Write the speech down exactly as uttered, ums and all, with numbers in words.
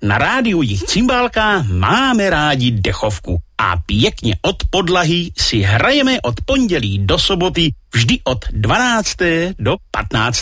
Na rádiu Jich Cymbálka máme rádi dechovku a pěkně od podlahy si hrajeme od pondělí do soboty vždy od dvanácté do patnácté